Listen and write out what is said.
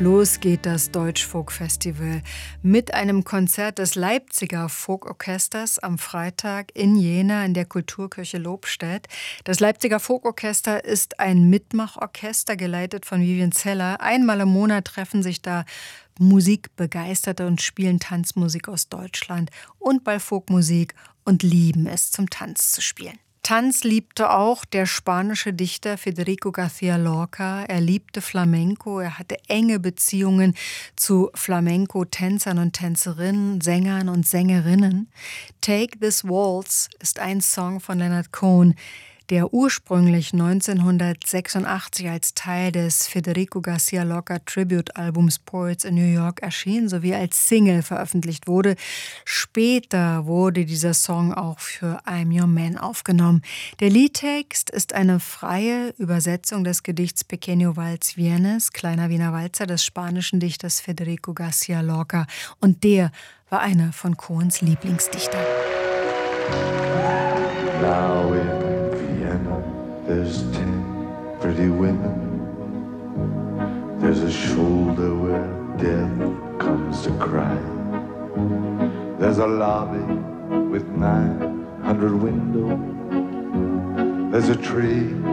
Los geht das Deutschfolk-Festival mit einem Konzert des Leipziger Folkorchesters am Freitag in Jena in der Kulturkirche Lobstedt. Das Leipziger Folkorchester ist ein Mitmachorchester, geleitet von Vivian Zeller. Einmal im Monat treffen sich da Musikbegeisterte und spielen Tanzmusik aus Deutschland und bei Folkmusik und lieben es, zum Tanz zu spielen. Tanz liebte auch der spanische Dichter Federico García Lorca. Er liebte Flamenco, er hatte enge Beziehungen zu Flamenco-Tänzern und Tänzerinnen, Sängern und Sängerinnen. Take This Waltz ist ein Song von Leonard Cohen, der ursprünglich 1986 als Teil des Federico García Lorca Tribute-Albums Poets in New York erschien, sowie als Single veröffentlicht wurde. Später wurde dieser Song auch für I'm Your Man aufgenommen. Der Liedtext ist eine freie Übersetzung des Gedichts Pequeño Vals Vienes, Kleiner Wiener Walzer, des spanischen Dichters Federico García Lorca. Und der war einer von Cohens Lieblingsdichtern. Now in Vienna, there's 10 pretty women. There's a shoulder where death comes to cry. There's a lobby with 900 windows. There's a tree